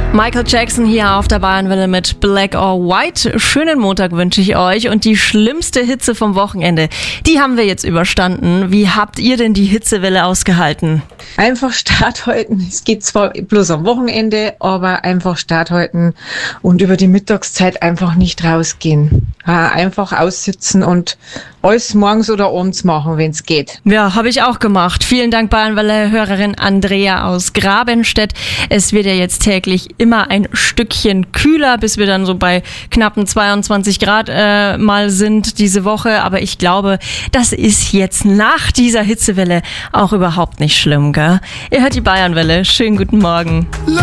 Michael Jackson hier auf der Bayernwelle mit Black or White. Schönen Montag wünsche ich euch und die schlimmste Hitze vom Wochenende, die haben wir jetzt überstanden. Wie habt ihr denn die Hitzewelle ausgehalten? Einfach Start halten. Es geht zwar bloß am Wochenende, aber einfach Start halten und über die Mittagszeit einfach nicht rausgehen. Einfach aussitzen und alles morgens oder abends machen, wenn es geht. Ja, habe ich auch gemacht. Vielen Dank, Bayernwelle-Hörerin Andrea aus Grabenstedt. Es wird ja jetzt täglich immer ein Stückchen kühler, bis wir dann so bei knappen 22 Grad mal sind diese Woche. Aber ich glaube, das ist jetzt nach dieser Hitzewelle auch überhaupt nicht schlimm, gell? Ihr hört die Bayernwelle. Schönen guten Morgen.